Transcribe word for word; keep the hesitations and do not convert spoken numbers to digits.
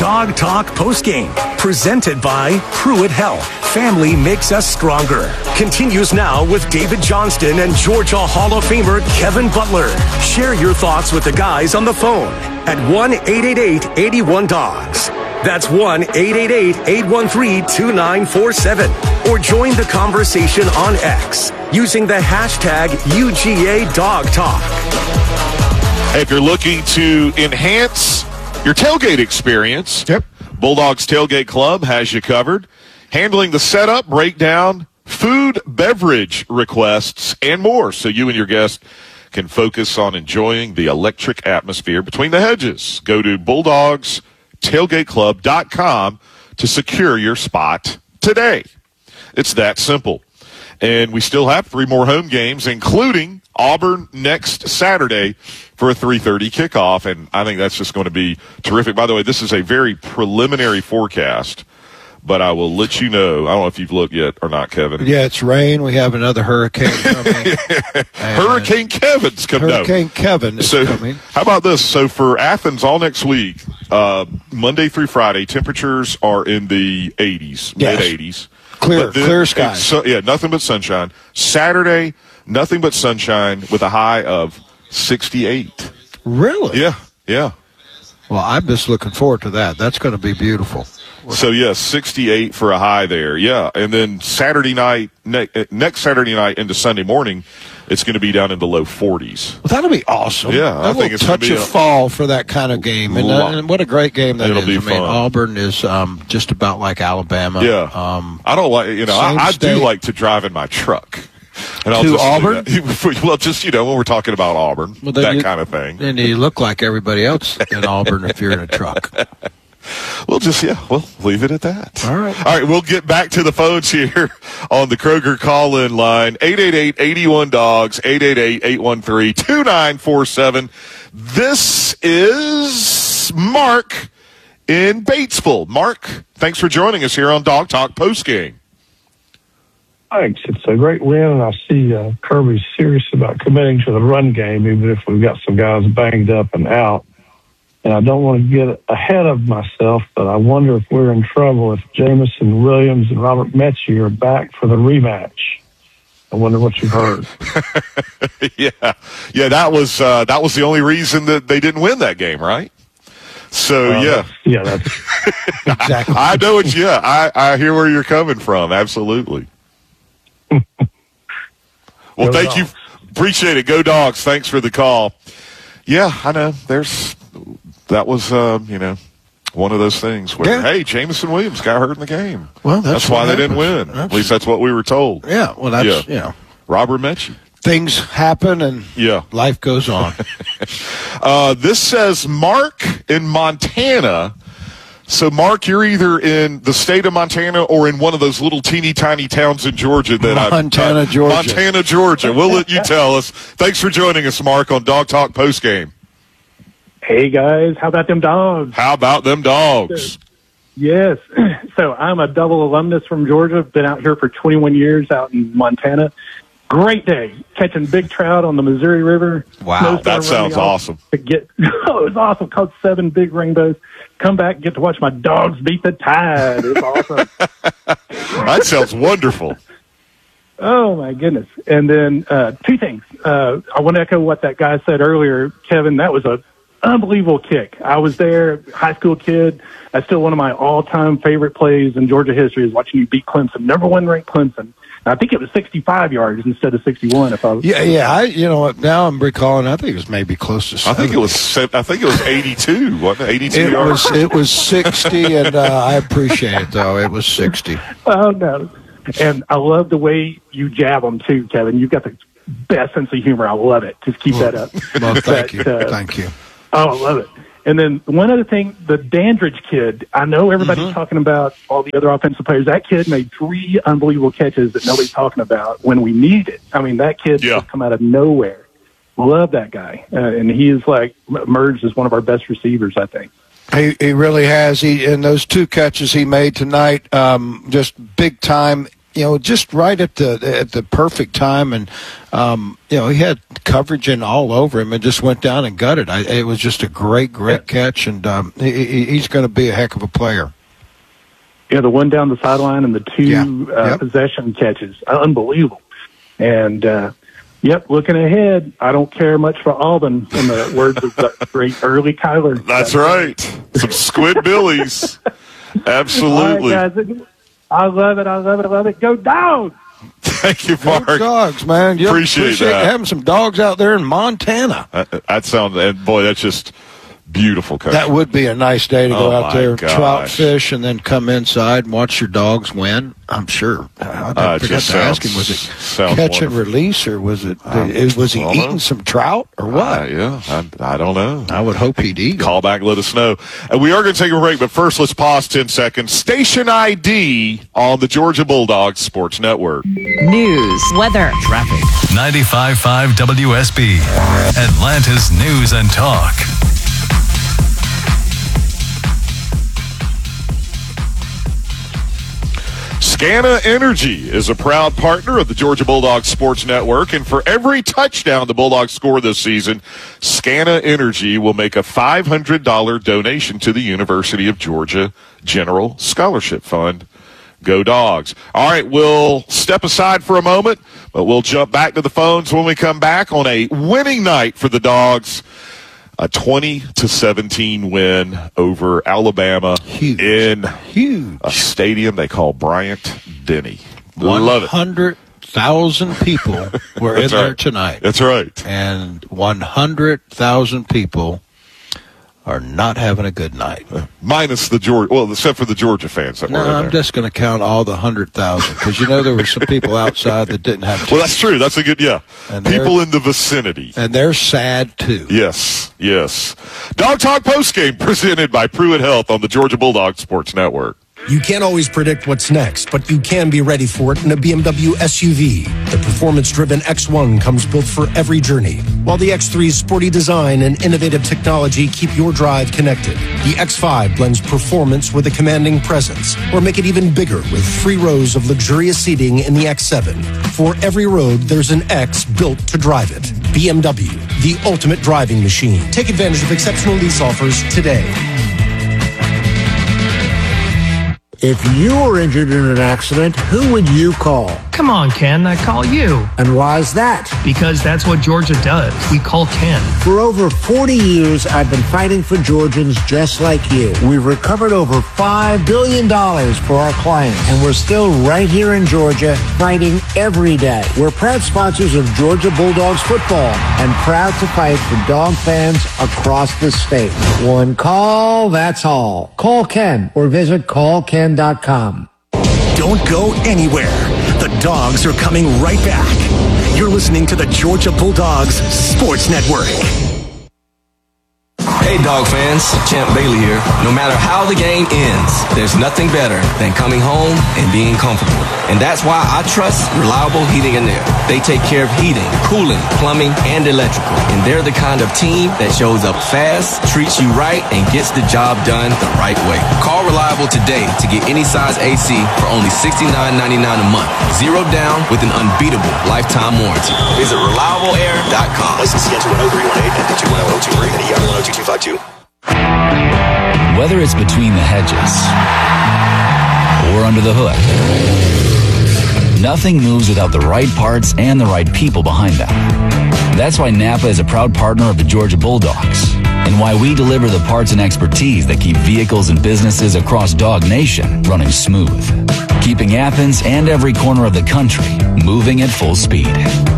Dog Talk Postgame, presented by Pruitt Health. Family makes us stronger. Continues now with David Johnston and Georgia Hall of Famer Kevin Butler. Share your thoughts with the guys on the phone at one eight eight eight, eight one, D O G S. That's one eight eight eight, eight one three, two nine four seven. Or join the conversation on X using the hashtag U G A Dog Talk. Hey, if you're looking to enhance your tailgate experience, yep. Bulldogs Tailgate Club has you covered. Handling the setup, breakdown, food, beverage requests, and more, so you and your guest can focus on enjoying the electric atmosphere between the hedges. Go to bulldogs tailgate club dot com to secure your spot today. It's that simple. And we still have three more home games, including Auburn next Saturday for a three thirty kickoff, and I think that's just going to be terrific. By the way, this is a very preliminary forecast, but I will let you know. I don't know if you've looked yet or not, Kevin. Yeah, it's rain. We have another hurricane coming. Hurricane Kevin's coming. Hurricane no. Kevin is so, coming. How about this? So for Athens all next week, uh, Monday through Friday, temperatures are in the eighties, yes. mid-eighties. Clear, then, clear skies. So, yeah, nothing but sunshine. Saturday, nothing but sunshine with a high of sixty-eight. Really? Yeah, yeah. Well, I'm just looking forward to that. That's going to be beautiful. So, yeah, sixty-eight for a high there. Yeah, and then Saturday night, ne- next Saturday night into Sunday morning, it's going to be down in the low forties. Well, that'll be awesome. Yeah, I that think will it's touch going to be of a fall for that kind of game, and, uh, and what a great game that It'll is. be I mean, fun. Auburn is um, just about like Alabama. Yeah, um, I don't like you know I, I do state. like to drive in my truck. And I'll to just Auburn? Well, just, you know, when we're talking about Auburn, well, that you, kind of thing. And you look like everybody else in Auburn if you're in a truck. We'll just, yeah, we'll leave it at that. All right. All right, we'll get back to the phones here on the Kroger call-in line, eight eight eight, eight one, D O G S, eight eight eight, eight one three, two nine four seven. This is Mark in Batesville. Mark, thanks for joining us here on Dog Talk Postgame. Thanks. It's a great win, and I see uh, Kirby's serious about committing to the run game, even if we've got some guys banged up and out. And I don't want to get ahead of myself, but I wonder if we're in trouble if Jamison Williams and Robert Mechie are back for the rematch. I wonder what you've heard. yeah, yeah, that was uh, that was the only reason that they didn't win that game, right? So uh, yeah, that's, yeah, that's exactly. I, I know what. Yeah, I, I hear where you're coming from. Absolutely. Well, Go thank Dogs. you. Appreciate it. Go Dogs. Thanks for the call. Yeah, I know. There's that was uh, you know one of those things where yeah. hey, Jamison Williams got hurt in the game. Well, that's, that's why they didn't win. That's, At least that's what we were told. Yeah. Well, that's yeah. you know, Robert Mechie. things happen and yeah. life goes on. uh, this says Mark in Montana. So, Mark, you're either in the state of Montana or in one of those little teeny tiny towns in Georgia that I Montana, uh, Georgia. Montana, Georgia. We'll let you tell us. Thanks for joining us, Mark, on Dog Talk Postgame. Hey, guys. How about them dogs? How about them dogs? Yes. So I'm a double alumnus from Georgia. Been out here for twenty-one years out in Montana. Great day. Catching big trout on the Missouri River. Wow, that sounds awesome. To get, oh, it was awesome. Caught seven big rainbows. Come back and get to watch my dogs beat the tide. It's awesome. That sounds wonderful. Oh, my goodness. And then uh, two things. Uh, I want to echo what that guy said earlier, Kevin. That was a unbelievable kick. I was there, high school kid. That's still one of my all-time favorite plays in Georgia history is watching you beat Clemson, number one ranked Clemson. I think it was sixty-five yards instead of sixty-one. If I was yeah, yeah. I, you know what? Now I'm recalling. I think it was maybe close to. seventy. I think it was. I think it was eighty-two. Wasn't it? eighty-two It yards. was. It was sixty, and uh, I appreciate it though. It was sixty. Oh no! And I love the way you jab them too, Kevin. You've got the best sense of humor. I love it. Just keep well, that up. Well, thank but, you. Uh, thank you. Oh, I love it. And then one other thing, the Dandridge kid, I know everybody's mm-hmm. talking about all the other offensive players. That kid made three unbelievable catches that nobody's talking about when we need it. I mean, that kid yeah. just come out of nowhere. Love that guy. Uh, and he is like emerged as one of our best receivers, I think. He he really has. He and those two catches he made tonight, um, just big time you know, just right at the at the perfect time, and um, you know, he had coverage in all over him, and just went down and gutted. I, it was just a great, great catch, and um, he, he's going to be a heck of a player. Yeah, the one down the sideline and the two Yeah. uh, Yep. possession catches, unbelievable. And uh, yep, looking ahead, I don't care much for Auburn. In the words of the great early Kyler. That's right. Some Squidbillies. Absolutely. All right, guys, I love it. I love it. I love it. Go Dogs! Thank you, Good Mark. dogs, man. You Appreciate that. having some dogs out there in Montana. That, that sounds, and boy, that's just beautiful country. That would be a nice day to go Oh, out my there, gosh. trout fish, and then come inside and watch your dogs win. I'm sure. I Uh, it forgot to just ask sounds- him, was it sounds catch and wonderful. release, or was it, it was he I don't know. eating some trout, or Uh, what? yeah, I, I don't know. I would hope he'd eat. Call back, let us know. And we are going to take a break, but first let's pause ten seconds. Station I D on the Georgia Bulldogs Sports Network. News, weather, Traffic. ninety-five point five W S B, Atlanta's News and Talk. Scana Energy is a proud partner of the Georgia Bulldogs Sports Network, and for every touchdown the Bulldogs score this season, Scana Energy will make a five hundred dollars donation to the University of Georgia General Scholarship Fund. Go Dogs. All right, we'll step aside for a moment, but we'll jump back to the phones when we come back on a winning night for the Dogs. A twenty to seventeen win over Alabama Huge. in Huge. a stadium they call Bryant Denny. Love it. one hundred thousand people were in That's there right. tonight. That's right. And one hundred thousand people are not having a good night. Minus the Georgia, well, except for the Georgia fans that No, were in I'm there. just going to count all the one hundred thousand, because you know there were some people outside that didn't have Well, that's true. That's a good, yeah. And they're- People in the vicinity. and they're sad too. Yes, yes. Dog Talk Postgame presented by Pruitt Health on the Georgia Bulldogs Sports Network. You can't always predict what's next, but you can be ready for it in a B M W S U V. The performance-driven X one comes built for every journey, while the X three's sporty design and innovative technology keep your drive connected. The X five blends performance with a commanding presence, or make it even bigger with three rows of luxurious seating in the X seven. For every road, there's an X built to drive it. B M W, the ultimate driving machine. Take advantage of exceptional lease offers today. If you were injured in an accident, who would you call? Come on, Ken, I call you. And why is that? Because that's what Georgia does. We call Ken. For over forty years, I've been fighting for Georgians just like you. We've recovered over five billion dollars for our clients, and we're still right here in Georgia fighting every day. We're proud sponsors of Georgia Bulldogs football and proud to fight for dog fans across the state. One call, that's all. Call Ken or visit call ken dot com. Don't go anywhere. The Dogs are coming right back. You're listening to the Georgia Bulldogs Sports Network. Hey, Dog fans, Champ Bailey here. No matter how the game ends, there's nothing better than coming home and being comfortable. And that's why I trust Reliable Heating and Air. They take care of heating, cooling, plumbing, and electrical. And they're the kind of team that shows up fast, treats you right, and gets the job done the right way. Call Reliable today to get any size A C for only sixty-nine ninety-nine a month. Zero down with an unbeatable lifetime warranty. Visit reliable air dot com. License C N two one oh three one eight and two one oh oh two three and E R one oh two two five two. Whether it's between the hedges or under the hood, nothing moves without the right parts and the right people behind them. That's why Napa is a proud partner of the Georgia Bulldogs, and why we deliver the parts and expertise that keep vehicles and businesses across Dog Nation running smooth, keeping Athens and every corner of the country moving at full speed.